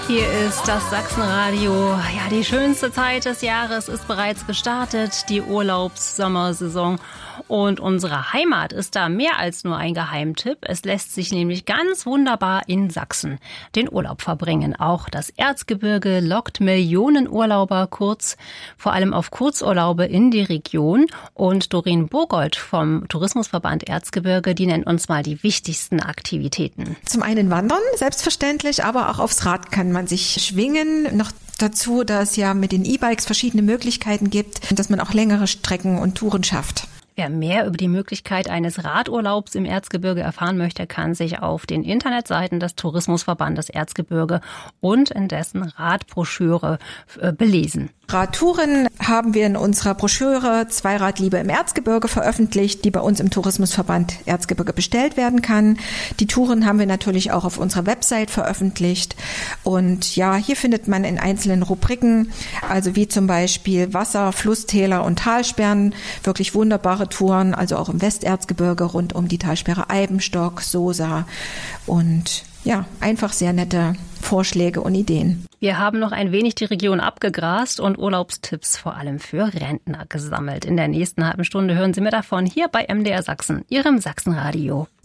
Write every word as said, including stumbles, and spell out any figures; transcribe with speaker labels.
Speaker 1: Hier ist das Sachsenradio. Ja, die schönste Zeit des Jahres ist bereits gestartet, die Urlaubs-Sommersaison. Und unsere Heimat ist da mehr als nur ein Geheimtipp. Es lässt sich nämlich ganz wunderbar in Sachsen den Urlaub verbringen. Auch das Erzgebirge lockt Millionen Urlauber kurz, vor allem auf Kurzurlaube in die Region. Und Doreen Burgold vom Tourismusverband Erzgebirge, die nennt uns mal die wichtigsten Aktivitäten.
Speaker 2: Zum einen Wandern, selbstverständlich, aber auch aufs Rad kann man sich schwingen. Noch dazu, dass es ja mit den E-Bikes verschiedene Möglichkeiten gibt, dass man auch längere Strecken und Touren schafft.
Speaker 1: Wer mehr über die Möglichkeit eines Radurlaubs im Erzgebirge erfahren möchte, kann sich auf den Internetseiten des Tourismusverbandes Erzgebirge und in dessen Radbroschüre äh, belesen.
Speaker 2: Radtouren haben wir in unserer Broschüre Zweiradliebe im Erzgebirge veröffentlicht, die bei uns im Tourismusverband Erzgebirge bestellt werden kann. Die Touren haben wir natürlich auch auf unserer Website veröffentlicht. Und ja, hier findet man in einzelnen Rubriken, also wie zum Beispiel Wasser, Flusstäler und Talsperren, wirklich wunderbare Touren, also auch im Westerzgebirge rund um die Talsperre Eibenstock, Sosa und ja, einfach sehr nette Vorschläge und Ideen.
Speaker 1: Wir haben noch ein wenig die Region abgegrast und Urlaubstipps vor allem für Rentner gesammelt. In der nächsten halben Stunde hören Sie mehr davon hier bei M D R Sachsen, Ihrem Sachsenradio.